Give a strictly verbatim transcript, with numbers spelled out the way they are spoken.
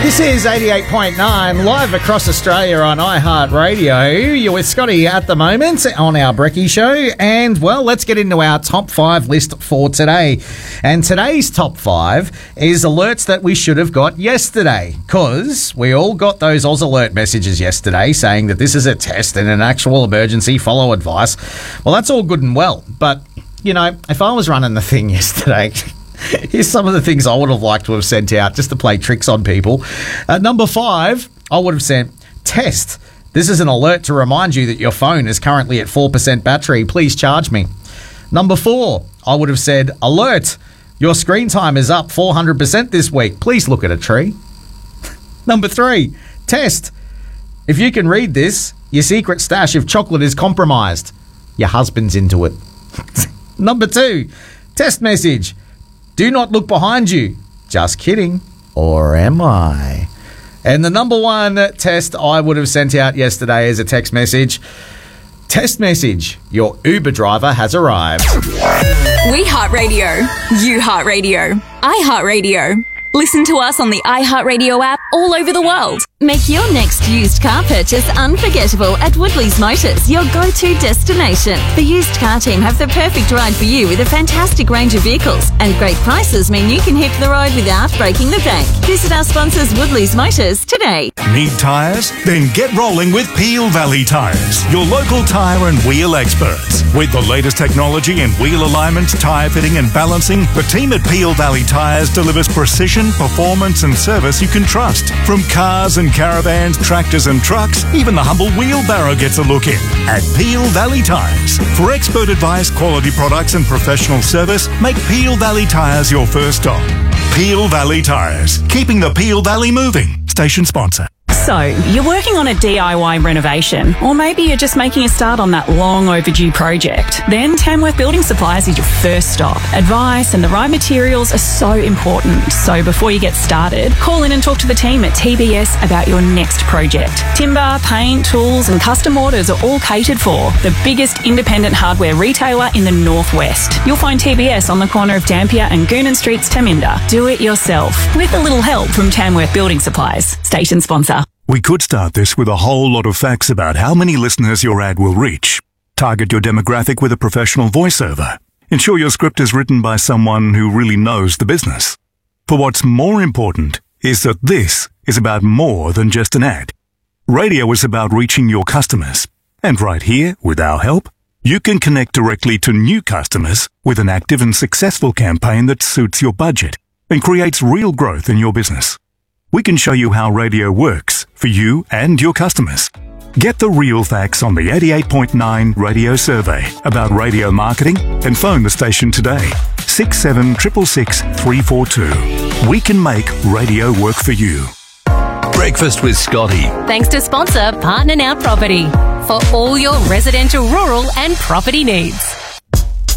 This is eighty-eight point nine, live across Australia on iHeartRadio. You're with Scotty at the moment on our Brekkie Show. And, well, let's get into our top five list for today. And today's top five is alerts that we should have got yesterday, because we all got those Oz Alert messages yesterday saying that this is a test and an actual emergency, follow advice. Well, that's all good and well. But, you know, if I was running the thing yesterday... Here's some of the things I would have liked to have sent out just to play tricks on people. At number five, I would have sent, test. This is an alert to remind you that your phone is currently at four percent battery. Please charge me. Number four, I would have said, alert. Your screen time is up four hundred percent this week. Please look at a tree. Number three, test. If you can read this, your secret stash of chocolate is compromised. Your husband's into it. Number two, test message. Do not look behind you. Just kidding. Or am I? And the number one test I would have sent out yesterday as a text message. Test message. Your Uber driver has arrived. We Heart Radio. You Heart Radio. I Heart Radio. Listen to us on the iHeartRadio app all over the world. Make your next used car purchase unforgettable at Woodley's Motors, your go-to destination. The used car team have the perfect ride for you with a fantastic range of vehicles, and great prices mean you can hit the road without breaking the bank. Visit our sponsors Woodley's Motors today. Need tyres? Then get rolling with Peel Valley Tyres, your local tyre and wheel experts. With the latest technology in wheel alignment, tyre fitting and balancing, the team at Peel Valley Tyres delivers precision, performance and service you can trust. From cars and caravans, tractors and trucks, even the humble wheelbarrow gets a look in at Peel Valley Tyres. For expert advice, quality products and professional service, make Peel Valley Tyres your first stop. Peel Valley Tyres, keeping the Peel Valley moving. Station sponsor. So, you're working on a D I Y renovation, or maybe you're just making a start on that long overdue project. Then Tamworth Building Supplies is your first stop. Advice and the right materials are so important. So before you get started, call in and talk to the team at T B S about your next project. Timber, paint, tools and custom orders are all catered for. The biggest independent hardware retailer in the Northwest. You'll find T B S on the corner of Dampier and Goonan Streets, Taminda. Do it yourself, with a little help from Tamworth Building Supplies. Station sponsor. We could start this with a whole lot of facts about how many listeners your ad will reach. Target your demographic with a professional voiceover. Ensure your script is written by someone who really knows the business. For what's more important is that this is about more than just an ad. Radio is about reaching your customers. And right here, with our help, you can connect directly to new customers with an active and successful campaign that suits your budget and creates real growth in your business. We can show you how radio works for you and your customers. Get the real facts on the eighty-eight point nine radio survey about radio marketing and phone the station today. six seven six six six, three four two. We can make radio work for you. Breakfast with Scotty. Thanks to sponsor Partner Now Property for all your residential, rural and property needs.